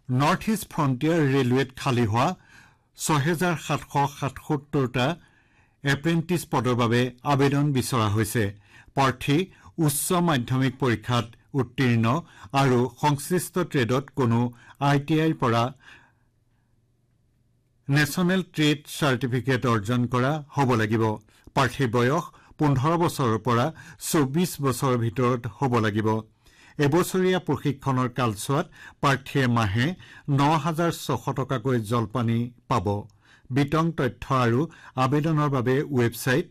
North east frontier ৰেলৱেত খালী হোৱা 6,777টা apprentice পদৰ বাবে আবেদন বিচৰা হৈছে। প্ৰাৰ্থী উচ্চ মাধ্যমিক পৰীক্ষাত উত্তীৰ্ণ আৰু সংশ্লিষ্ট ট্ৰেডত কোনো ITIৰ পৰা নেশ্যনেল ট্ৰেড চাৰ্টিফিকেট অৰ্জন কৰা হ'ব লাগিব। প্ৰাৰ্থীৰ বয়স 15 বছৰৰ পৰা 24 বছৰৰ ভিতৰত হ'ব লাগিব। এবছৰীয়া প্ৰশিক্ষণৰ কালছোৱাত প্ৰাৰ্থীয়ে মাহে 9,600 টকাকৈ জলপানি পাব। বিতং তথ্য আৰু আবেদনৰ বাবে ৱেবছাইট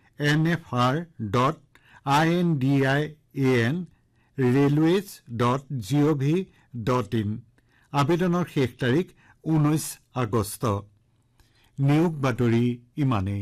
nfr.indian railways.gov.in। আবেদনৰ শেষ তাৰিখ 19 আগষ্ট। নিয়োগ বাতৰি ইমানেই।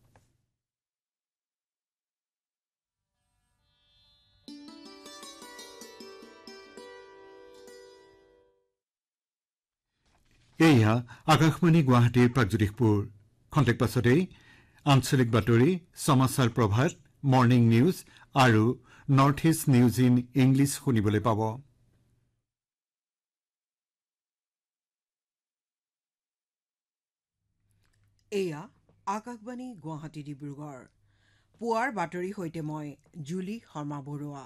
এয়া আকাশবাণী গুৱাহাটীৰ প্ৰাগজ্যোতিষপুৰ। খন্তেক পাছতেই আঞ্চলিক বাতৰি, সমাচাৰ প্ৰভাত, মৰ্ণিং নিউজ আৰু north east news in English শুনিবলৈ পাব। এয়া আকাশবাণী গুৱাহাটী ডিব্ৰুগড়। পুৱাৰ বাতৰি সৈতে মই জুলি শৰ্মা বৰুৱা।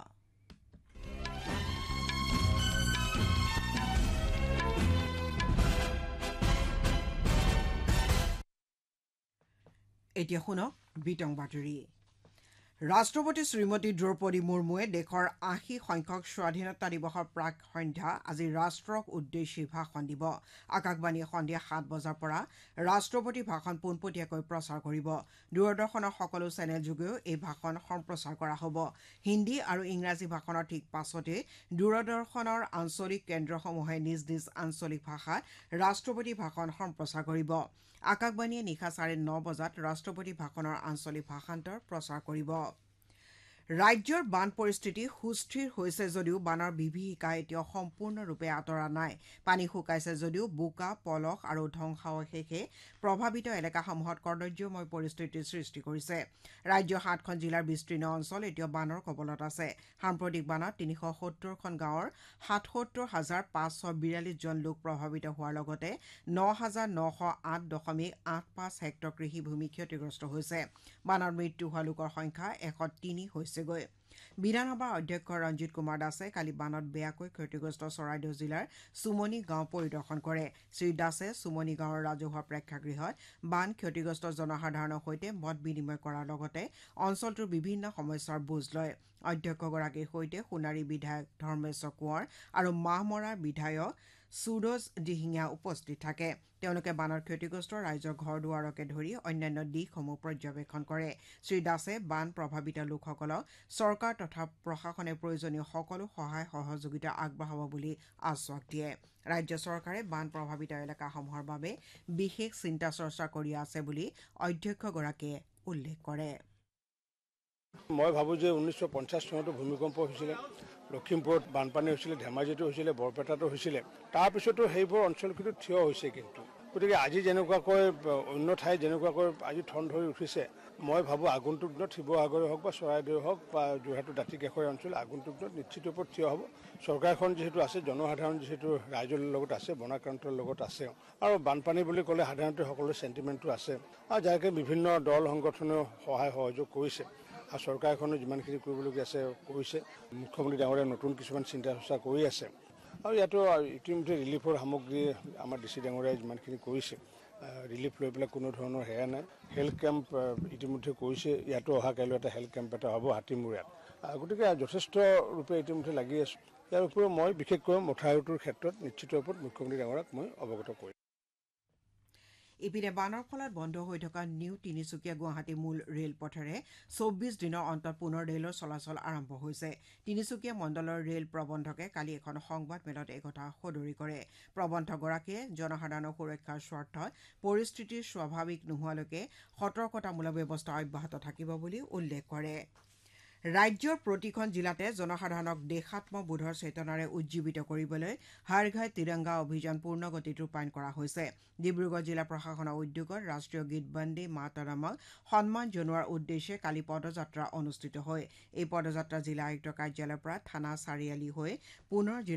এতিয়া শুনক বিতং বাতৰি। ৰাষ্ট্ৰপতি শ্ৰীমতী দ্ৰৌপদী মুৰ্মুৱে দেশৰ 80 সংখ্যক স্বাধীনতা দিৱসৰ প্ৰাক সন্ধ্যা আজি ৰাষ্ট্ৰক উদ্দেশ্যি ভাষণ দিব। আকাশবাণীয়ে সন্ধিয়া 7 বজাৰ পৰা ৰাষ্ট্ৰপতিৰ ভাষণ পোনপটীয়াকৈ প্ৰচাৰ কৰিব। দূৰদৰ্শনৰ সকলো চেনেল যোগেও এই ভাষণ সম্প্ৰচাৰ কৰা হ'ব। হিন্দী আৰু ইংৰাজী ভাষণৰ ঠিক পাছতে দূৰদৰ্শনৰ আঞ্চলিক কেন্দ্ৰসমূহে নিজ নিজ আঞ্চলিক ভাষাত ৰাষ্ট্ৰপতিৰ ভাষণ সম্প্ৰচাৰ কৰিব। আকাশবাণীয়ে নিশা 9:30 বজাত ৰাষ্ট্ৰপতি ভাষণৰ আঞ্চলিক ভাষান্তৰ প্ৰচাৰ কৰিব। ৰাজ্যৰ বান পৰিস্থিতি সুস্থিৰ হৈছে যদিও বানৰ বিভীষিকা এতিয়াও সম্পূৰ্ণৰূপে আঁতৰা নাই। পানী শুকাইছে যদিও বোকা, পলস আৰু ধ্বংসাৱশেষে প্ৰভাৱিত এলেকাসমূহত কদৰ্যময় পৰিস্থিতিৰ সৃষ্টি কৰিছে। ৰাজ্যৰ 7খন জিলাৰ বিস্তীৰ্ণ অঞ্চল এতিয়াও বানৰ কবলত আছে। সাম্প্ৰতিক বানত 370খন গাঁৱৰ 77,542 জন লোক প্ৰভাৱিত হোৱাৰ লগতে 9,908.85 হেক্টৰ কৃষিভূমি ক্ষতিগ্ৰস্ত হৈছে। বানত মৃত্যু হোৱা লোকৰ সংখ্যা 103 হৈছেগৈ। বিধানসভাৰ অধ্যক্ষ ৰঞ্জিত কুমাৰ দাসে কালি বানত বেয়াকৈ ক্ষতিগ্ৰস্ত চৰাইদেউ জিলাৰ চুমনি গাঁও পৰিদৰ্শন কৰে। শ্ৰীদাসে চুমনি গাঁৱৰ ৰাজহুৱা প্ৰেক্ষাগৃহত বান ক্ষতিগ্ৰস্ত জনসাধাৰণৰ সৈতে মত বিনিময় কৰাৰ লগতে অঞ্চলটোৰ বিভিন্ন সমস্যাৰ বুজ লয়। অধ্যক্ষগৰাকীৰ সৈতে সোণাৰী বিধায়ক ধৰ্মেশ্বৰ কোঁৱৰ আৰু মাহমৰাৰ বিধায়ক সুৰজ দিহিঙীয়া উপস্থিত থাকে। তেওঁলোকে বানৰ ক্ষতিগ্ৰস্ত ৰাইজৰ ঘৰ দুৱাৰকে ধৰি অন্যান্য দিশসমূহ পৰ্যবেক্ষণ কৰে। শ্ৰীদাসে বান প্ৰভাৱিত লোকসকলক চৰকাৰ তথা প্ৰশাসনে প্ৰয়োজনীয় সকলো সহায় সহযোগিতা আগবঢ়াব বুলি আশ্বাস দিয়ে। ৰাজ্য চৰকাৰে বান প্ৰভাৱিত এলেকাসমূহৰ বাবে বিশেষ চিন্তা চৰ্চা কৰি আছে বুলি অধ্যক্ষগৰাকীয়ে উল্লেখ কৰে। মই ভাবোঁ যে 1950 চনতো ভূমিকম্প হৈছিলে, লখিমপুৰত বানপানী হৈছিলে, ধেমাজিতো হৈছিলে, বৰপেটাতো হৈছিলে। তাৰপিছতো সেইবোৰ অঞ্চলখিনিত থিয় হৈছে। কিন্তু গতিকে আজি যেনেকুৱাকৈ অন্য ঠাইত যেনেকুৱাকৈ আজি ঠন ধৰি উঠিছে, মই ভাবোঁ আগন্তুক দিনত শিৱসাগৰে হওক বা চৰাইদেউ হওক বা যোৰহাটৰ দাঁতিকাষৰীয়া অঞ্চল আগন্তুক দিনত নিশ্চিত ওপৰত থিয় হ'ব। চৰকাৰখন যিহেতু আছে, জনসাধাৰণ যিহেতু ৰাইজৰ লগত আছে, বনাক্ৰান্তৰ লগত আছে, আৰু বানপানী বুলি ক'লে সাধাৰণতে সকলোৰে চেণ্টিমেণ্টটো আছে, আৰু যাকে বিভিন্ন দল সংগঠনেও সহায় সহযোগ কৰিছে। আৰু চৰকাৰখনে যিমানখিনি কৰিবলগীয়া আছে কৰিছে। মুখ্যমন্ত্ৰী ডাঙৰীয়াই নতুন কিছুমান চিন্তা চৰ্চা কৰি আছে। আৰু ইয়াতো ইতিমধ্যে ৰিলিফৰ সামগ্ৰী আমাৰ DC ডাঙৰীয়াই যিমানখিনি কৰিছে, ৰিলিফ লৈ পেলাই কোনো ধৰণৰ হেয়া নাই। হেল্থ কেম্প ইতিমধ্যে কৰিছে। ইয়াতো অহা কাইলৈ এটা হেল্থ কেম্প এটা হ'ব হাতীমূৰীয়াত। গতিকে যথেষ্ট ৰূপে ইতিমধ্যে লাগি আছোঁ। ইয়াৰ উপৰিও মই বিশেষকৈ মথাউৰিটোৰ ক্ষেত্ৰত নিশ্চিত ওপৰত মুখ্যমন্ত্ৰী ডাঙৰীয়াক মই অৱগত কৰিম। ইপিনে বানৰ ফলত বন্ধ হৈ থকা নিউ তিনিচুকীয়া গুৱাহাটী মূল ৰেলপথেৰে 24 দিনৰ অন্তত পুনৰ ৰেলৰ চলাচল আৰম্ভ হৈছে। তিনিচুকীয়া মণ্ডলৰ ৰেল প্ৰবন্ধকে কালি এখন সংবাদ মেলত এই কথা সদৰি কৰে। প্ৰবন্ধকগৰাকীয়ে জনসাধাৰণৰ সুৰক্ষাৰ স্বাৰ্থত পৰিস্থিতিৰ স্বাভাৱিক নোহোৱালৈকে সতৰ্কতামূলক ব্যৱস্থা অব্যাহত থাকিব বুলি উল্লেখ কৰে। ৰাজ্যৰ প্ৰতিখন জিলাতে জনসাধাৰণক দেশাত্মবোধৰ চেতনাৰে উজ্জীৱিত কৰিবলৈ হৰ ঘৰ তিৰংগা অভিযান পূৰ্ণগতিত ৰূপায়ণ কৰা হৈছে। ডিব্ৰুগড় জিলা প্ৰশাসনৰ উদ্যোগত ৰাষ্ট্ৰীয় গীত বন্দে মাতৰমক সন্মান জনোৱাৰ উদ্দেশ্যে কালি পদযাত্ৰা অনুষ্ঠিত হয়। এই পদযাত্ৰা জিলা আয়ুক্তৰ কাৰ্যালয়ৰ পৰা থানা চাৰিআলি হৈ পুনৰ